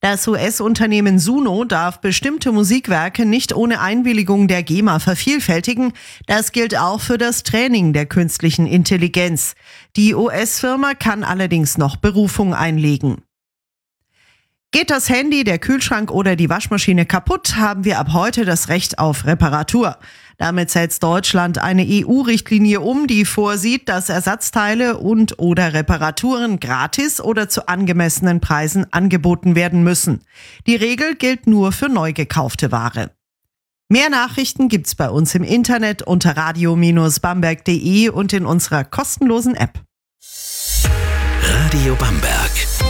Das US-Unternehmen Suno darf bestimmte Musikwerke nicht ohne Einwilligung der GEMA vervielfältigen. Das gilt auch für das Training der künstlichen Intelligenz. Die US-Firma kann allerdings noch Berufung einlegen. Geht das Handy, der Kühlschrank oder die Waschmaschine kaputt, haben wir ab heute das Recht auf Reparatur. Damit setzt Deutschland eine EU-Richtlinie um, die vorsieht, dass Ersatzteile und/oder Reparaturen gratis oder zu angemessenen Preisen angeboten werden müssen. Die Regel gilt nur für neu gekaufte Ware. Mehr Nachrichten gibt's bei uns im Internet unter radio-bamberg.de und in unserer kostenlosen App. Radio Bamberg.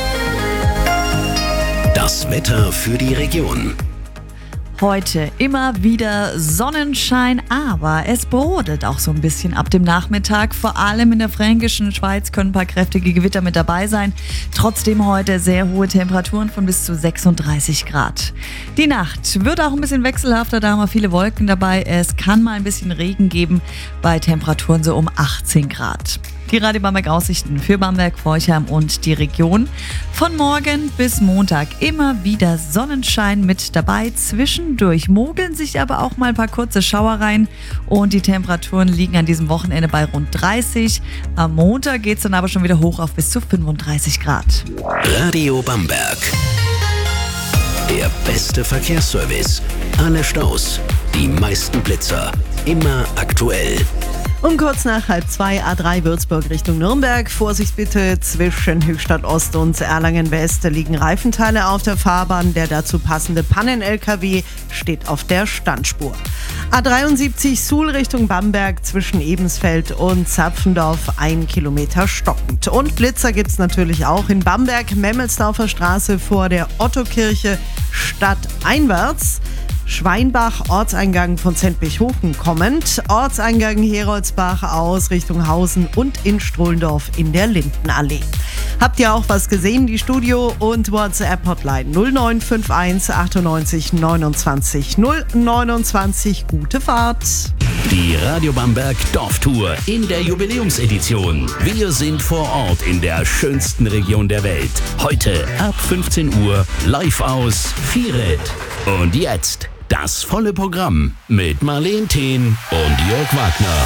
Das Wetter für die Region. Heute immer wieder Sonnenschein, aber es brodelt auch so ein bisschen ab dem Nachmittag. Vor allem in der fränkischen Schweiz können ein paar kräftige Gewitter mit dabei sein. Trotzdem heute sehr hohe Temperaturen von bis zu 36 Grad. Die Nacht wird auch ein bisschen wechselhafter, da haben wir viele Wolken dabei. Es kann mal ein bisschen Regen geben bei Temperaturen so um 18 Grad. Die Radio Bamberg Aussichten für Bamberg, Forchheim und die Region. Von morgen bis Montag immer wieder Sonnenschein mit dabei. Zwischendurch mogeln sich aber auch mal ein paar kurze Schauer rein. Und die Temperaturen liegen an diesem Wochenende bei rund 30. Am Montag geht es dann aber schon wieder hoch auf bis zu 35 Grad. Radio Bamberg. Der beste Verkehrsservice. Alle Staus, die meisten Blitzer. Immer aktuell. Um kurz nach 1:30 A3 Würzburg Richtung Nürnberg. Vorsicht bitte, zwischen Höchstadt Ost und Erlangen West liegen Reifenteile auf der Fahrbahn. Der dazu passende Pannen-LKW steht auf der Standspur. A73 Suhl Richtung Bamberg zwischen Ebensfeld und Zapfendorf 1 Kilometer stockend. Und Blitzer gibt's natürlich auch in Bamberg, Memmelsdorfer Straße vor der Ottokirche stadteinwärts. Schweinbach, Ortseingang von Zentbichhofen kommend, Ortseingang Heroldsbach aus Richtung Hausen und in Strohlendorf in der Lindenallee. Habt ihr auch was gesehen? Die Studio- und WhatsApp-Hotline 0951 98 29 029. Gute Fahrt! Die Radio Bamberg Dorftour in der Jubiläumsedition. Wir sind vor Ort in der schönsten Region der Welt. Heute ab 15 Uhr live aus Vieret. Und jetzt das volle Programm mit Marleen Thehn und Jörg Wagner.